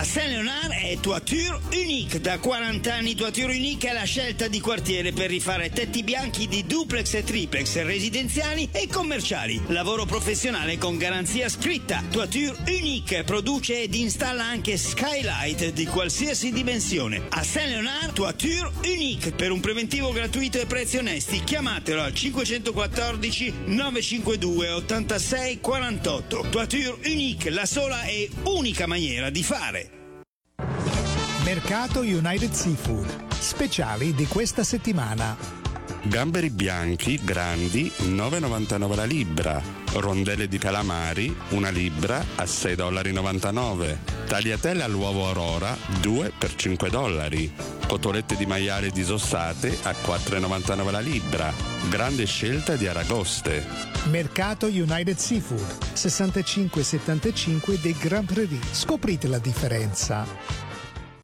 A Saint-Léonard è Toiture Unique. Da 40 anni Toiture Unique è la scelta di quartiere per rifare tetti bianchi di duplex e triplex residenziali e commerciali. Lavoro professionale con garanzia scritta. Toiture Unique produce ed installa anche skylight di qualsiasi dimensione. A Saint-Léonard Toiture Unique. Per un preventivo gratuito e prezzi onesti chiamatelo al 514 952 86 48. Toiture Unique, la sola e unica maniera di fare. Mercato United Seafood. Speciali di questa settimana. Gamberi bianchi grandi 9,99 la libra. Rondelle di calamari 1 libra a $6,99. Tagliatelle all'uovo Aurora 2 per $5. Cotolette di maiale disossate a $4,99 la libra. Grande scelta di aragoste. Mercato United Seafood 6575 dei Grand Prairie. Scoprite la differenza.